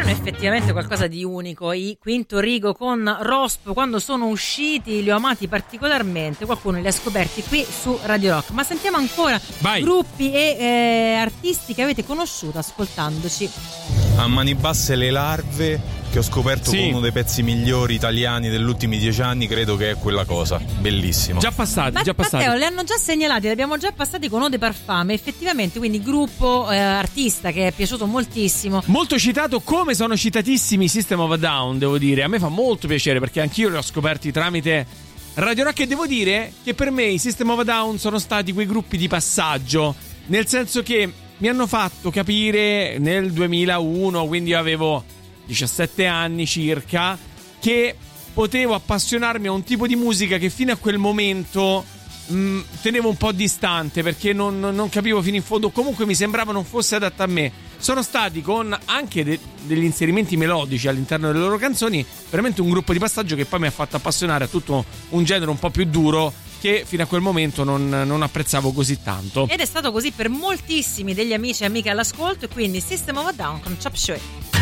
hanno effettivamente qualcosa di unico. I Quinto Rigo con Rospo, quando sono usciti li ho amati particolarmente, qualcuno li ha scoperti qui su Radio Rock. Ma sentiamo ancora gruppi e artisti che avete conosciuto ascoltandoci. A mani basse le larve, che ho scoperto come uno dei pezzi migliori italiani degli ultimi 10 anni, credo che è quella cosa, bellissimo. Già passati. Matteo, li hanno già segnalati, li abbiamo già passati con Eau de Parfum, effettivamente, quindi gruppo, artista che è piaciuto moltissimo. Molto citato, come sono citatissimi i System of a Down, devo dire. A me fa molto piacere perché anch'io li ho scoperti tramite Radio Rock, e devo dire che per me i System of a Down sono stati quei gruppi di passaggio, nel senso che mi hanno fatto capire nel 2001, quindi io avevo 17 anni circa, che potevo appassionarmi a un tipo di musica che fino a quel momento tenevo un po' distante, perché non capivo fino in fondo, comunque mi sembrava non fosse adatta a me. Sono stati, con anche degli inserimenti melodici all'interno delle loro canzoni, veramente un gruppo di passaggio che poi mi ha fatto appassionare a tutto un genere un po' più duro che fino a quel momento non apprezzavo così tanto. Ed è stato così per moltissimi degli amici e amiche all'ascolto, e quindi System of a Down con Chop Suey.